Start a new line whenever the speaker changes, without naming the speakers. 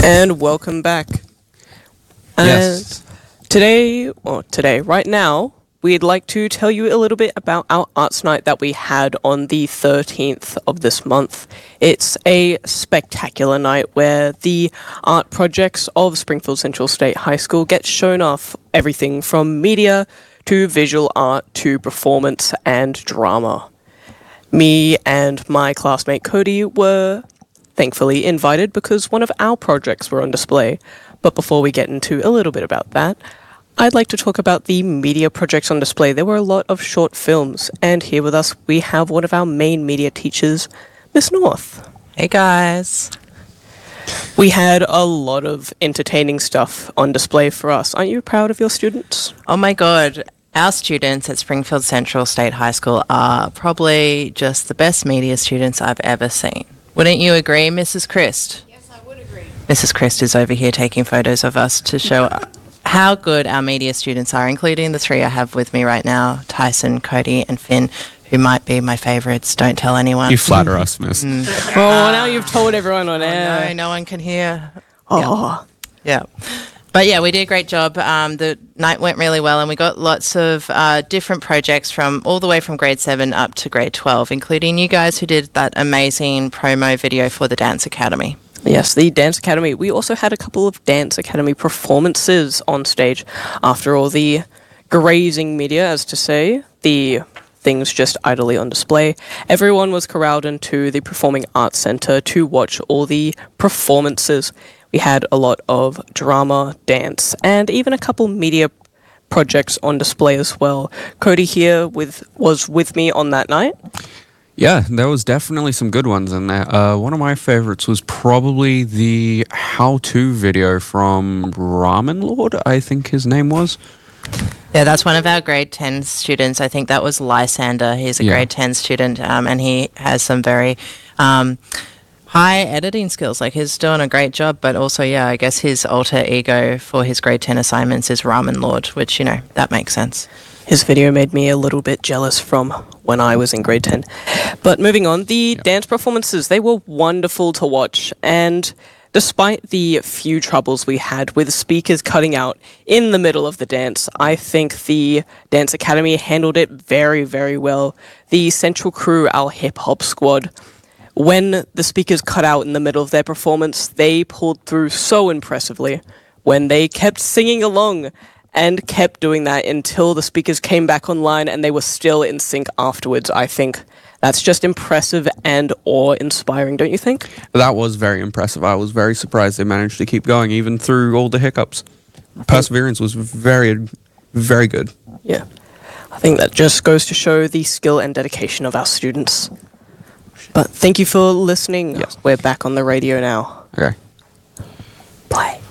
And welcome back.
Yes.
Right now, we'd like to tell you a little bit about our arts night that we had on the 13th of this month. It's a spectacular night where the art projects of Springfield Central State High School get shown off everything from media to visual art to performance and drama. Me and my classmate Cody were thankfully invited because one of our projects were on display. But before we get into a little bit about that, I'd like to talk about the media projects on display. There were a lot of short films, and here with us we have one of our main media teachers, Miss North.
Hey guys.
We had a lot of entertaining stuff on display for us. Aren't you proud of your students?
Oh my god, our students at Springfield Central State High School are probably just the best media students I've ever seen. Wouldn't you agree, Mrs. Christ?
Yes, I would agree.
Mrs. Christ is over here taking photos of us to show how good our media students are, including the three I have with me right now, Tyson, Cody, and Finn, who might be my favourites. Don't tell anyone.
You flatter us, miss.
Oh, now you've told everyone on air.
No one can hear.
Oh.
Yeah. But yeah, we did a great job. The night went really well, and we got lots of different projects from all the way from grade 7 up to grade 12, including you guys who did that amazing promo video for the Dance Academy.
Yes, the Dance Academy. We also had a couple of Dance Academy performances on stage. After all the grazing media, as to say, the things just idly on display, everyone was corralled into the Performing Arts Centre to watch all the performances. We had a lot of drama, dance, and even a couple media projects on display as well. Cody here was with me on that night.
Yeah, there was definitely some good ones in there. One of my favorites was probably the how-to video from Ramen Lord, I think his name was.
Yeah, that's one of our grade 10 students. I think that was Lysander. He's a grade 10 student, and he has some very high editing skills. Like, he's doing a great job, but also, yeah, I guess his alter ego for his grade 10 assignments is Ramen Lord, which, you know, that makes sense.
His video made me a little bit jealous from when I was in grade 10. But moving on, the dance performances, they were wonderful to watch. And despite the few troubles we had with speakers cutting out in the middle of the dance, I think the Dance Academy handled it very, very well. The Central Crew, our hip-hop squad, when the speakers cut out in the middle of their performance, they pulled through so impressively. When they kept singing along and kept doing that until the speakers came back online and they were still in sync afterwards, I think that's just impressive and awe-inspiring, don't you think?
That was very impressive. I was very surprised they managed to keep going even through all the hiccups. Perseverance was very, very good.
Yeah. I think that just goes to show the skill and dedication of our students. But thank you for listening.
Yes.
We're back on the radio now.
Okay.
Play.